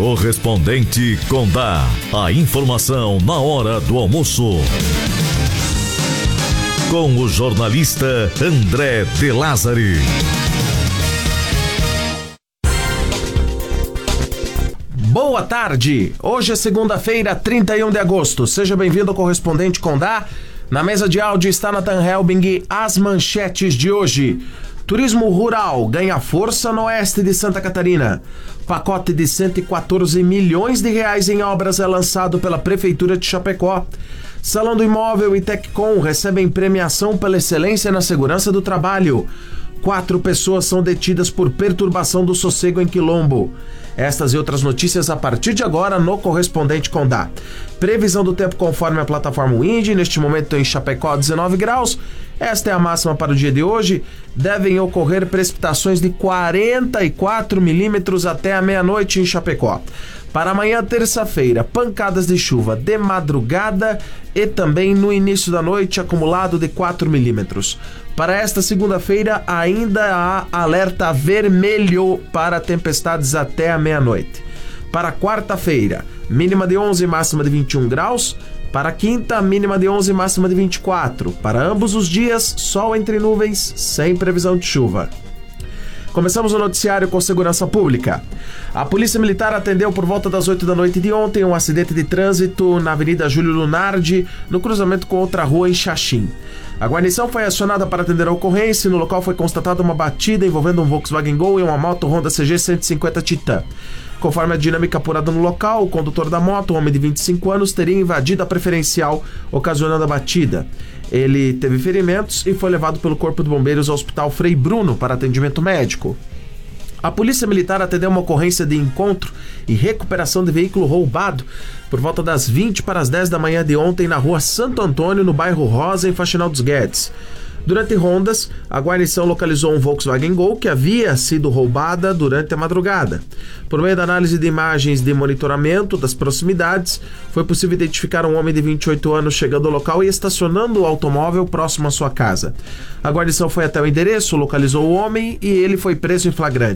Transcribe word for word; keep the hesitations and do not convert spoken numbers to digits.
Correspondente Condá. A informação na hora do almoço. Com o jornalista André de Lázari. Boa tarde! Hoje é segunda-feira, trinta e um de agosto. Seja bem-vindo ao Correspondente Condá. Na mesa de áudio está Nathan Helbing. As manchetes de hoje. Turismo rural ganha força no oeste de Santa Catarina. Pacote de cento e quatorze milhões de reais em obras é lançado pela Prefeitura de Chapecó. Salão do Imóvel e Teccom recebem premiação pela excelência na segurança do trabalho. Quatro pessoas são detidas por perturbação do sossego em Quilombo. Estas e outras notícias a partir de agora no Correspondente Condá. Previsão do tempo conforme a plataforma Wind. Neste momento em Chapecó, dezenove graus. Esta é a máxima para o dia de hoje. Devem ocorrer precipitações de quarenta e quatro milímetros até a meia-noite em Chapecó. Para amanhã, terça-feira, pancadas de chuva de madrugada e também no início da noite, acumulado de quatro milímetros. Para esta segunda-feira, ainda há alerta vermelho para tempestades até a meia-noite. Para quarta-feira, mínima de onze, máxima de vinte e um graus. Para quinta, mínima de onze, máxima de vinte e quatro. Para ambos os dias, sol entre nuvens, sem previsão de chuva. Começamos o noticiário com segurança pública. A Polícia Militar atendeu por volta das oito da noite de ontem um acidente de trânsito na Avenida Júlio Lunardi, no cruzamento com outra rua em Xaxim. A guarnição foi acionada para atender a ocorrência e no local foi constatada uma batida envolvendo um Volkswagen Gol e uma moto Honda C G cento e cinquenta Titan. Conforme a dinâmica apurada no local, o condutor da moto, um homem de vinte e cinco anos, teria invadido a preferencial, ocasionando a batida. Ele teve ferimentos e foi levado pelo Corpo de Bombeiros ao Hospital Frei Bruno para atendimento médico. A Polícia Militar atendeu uma ocorrência de encontro e recuperação de veículo roubado por volta das vinte para as dez da manhã de ontem na rua Santo Antônio, no bairro Rosa, em Faxinal dos Guedes. Durante rondas, a guarnição localizou um Volkswagen Gol que havia sido roubada durante a madrugada. Por meio da análise de imagens de monitoramento das proximidades, foi possível identificar um homem de vinte e oito anos chegando ao local e estacionando o automóvel próximo à sua casa. A guarnição foi até o endereço, localizou o homem e ele foi preso em flagrante.